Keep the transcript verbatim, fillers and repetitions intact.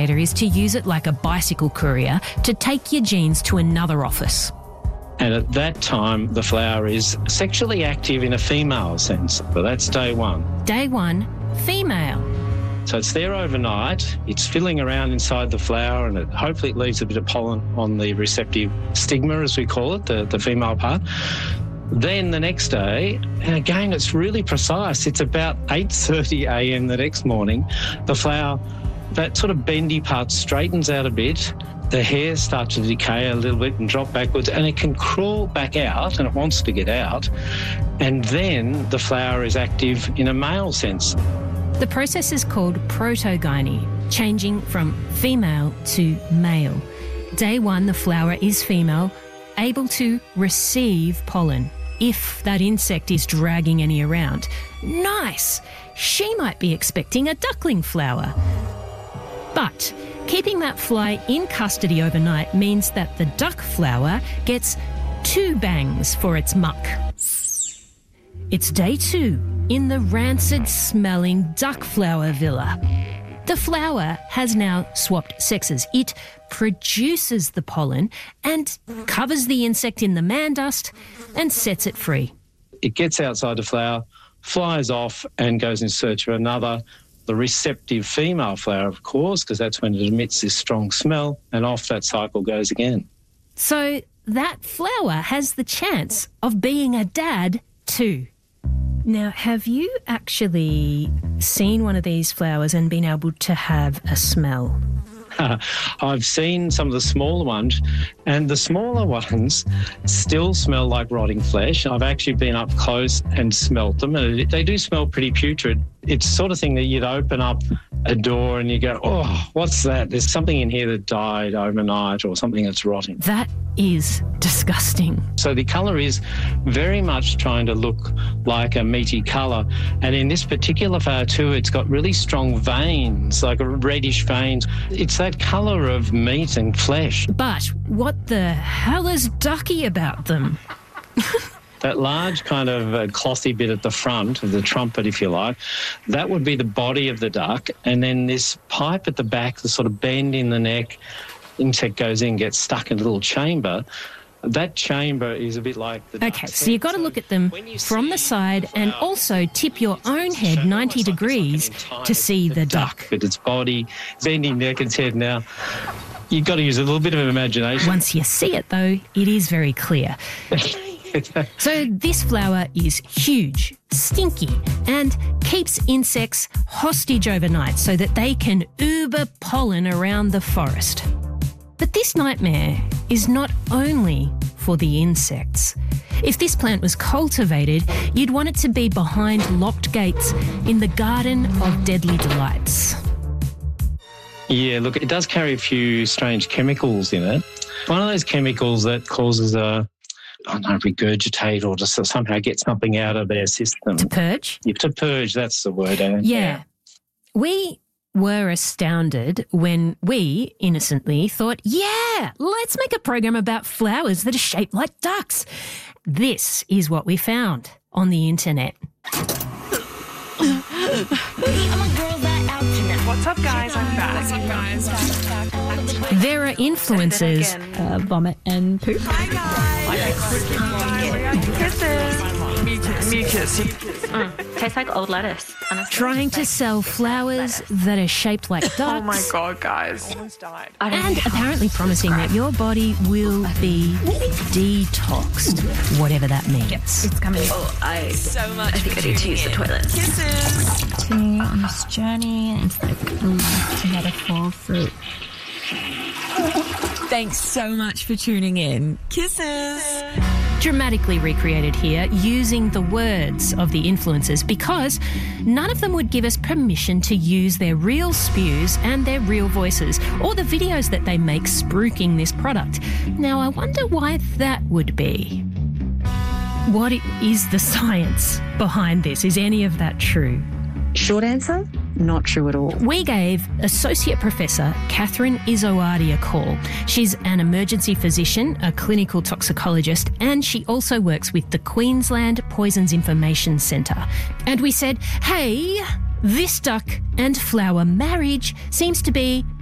incubator is to use it like a bicycle courier to take your genes to another office. And at that time, the flower is sexually active in a female sense. But that's day one. Day one, female. So it's there overnight. It's filling around inside the flower, and it, hopefully it leaves a bit of pollen on the receptive stigma, as we call it, the, the female part. Then the next day, and again, it's really precise. It's about eight thirty a m the next morning. The flower, that sort of bendy part straightens out a bit. The hair starts to decay a little bit and drop backwards, and it can crawl back out, and it wants to get out. And then the flower is active in a male sense. The process is called protogyny, changing from female to male. Day one, the flower is female, able to receive pollen if that insect is dragging any around. Nice! She might be expecting a duckling flower. But keeping that fly in custody overnight means that the duck flower gets two bangs for its muck. It's day two in the rancid-smelling duck flower villa. The flower has now swapped sexes. It produces the pollen and covers the insect in the man dust and sets it free. It gets outside the flower, flies off and goes in search of another, the receptive female flower, of course, because that's when it emits this strong smell, and off that cycle goes again. So that flower has the chance of being a dad too. Now, have you actually seen one of these flowers and been able to have a smell? I've seen some of the smaller ones, and the smaller ones still smell like rotting flesh. I've actually been up close and smelt them, and they do smell pretty putrid. It's the sort of thing that you'd open up a door and you go, oh, what's that? There's something in here that died overnight or something that's rotting. That is disgusting. So the colour is very much trying to look like a meaty colour. And in this particular flower too, it's got really strong veins, like reddish veins. It's that colour of meat and flesh. But what the hell is ducky about them? That large kind of uh, clothy bit at the front of the trumpet, if you like, that would be the body of the duck. And then this pipe at the back, the sort of bend in the neck, insect goes in, gets stuck in a little chamber. That chamber is a bit like the Okay, so you've got to look at them from the side and also tip your own head ninety degrees to see the duck. With its body, bending neck, its head now. You've got to use a little bit of imagination. Once you see it, though, it is very clear. So this flower is huge, stinky, and keeps insects hostage overnight so that they can uber pollen around the forest. But this nightmare is not only for the insects. If this plant was cultivated, you'd want it to be behind locked gates in the Garden of Deadly Delights. Yeah, look, it does carry a few strange chemicals in it. One of those chemicals that causes a I don't know, regurgitate or just somehow get something out of their system. To purge? Yeah, to purge, that's the word. Eh? Yeah. We were astounded when we innocently thought, yeah, let's make a program about flowers that are shaped like ducks. This is what we found on the internet. What's up, guys? I'm back. What's up, guys? There are influencers. Uh, vomit and poop. Hi, guys. Kisses. Me kiss. Mm, tastes like old lettuce. Honestly. Trying to sell flowers that are shaped like ducks. Oh my god, guys. Almost died. And apparently promising that your body will be detoxed, whatever that means. It's coming. Oh, I So much. I think I need to use the toilet. Kisses. Continuing on this journey, it's like a metaphor fruit. Thanks so much for tuning in. Kisses. Dramatically recreated here using the words of the influencers because none of them would give us permission to use their real spews and their real voices or the videos that they make spruiking this product. Now, I wonder why that would be. What is the science behind this? Is any of that true? Short answer, not true at all. We gave Associate Professor Catherine Izoardi a call. She's an emergency physician, a clinical toxicologist, and she also works with the Queensland Poisons Information Centre. And we said, hey, this duck and flower marriage seems to be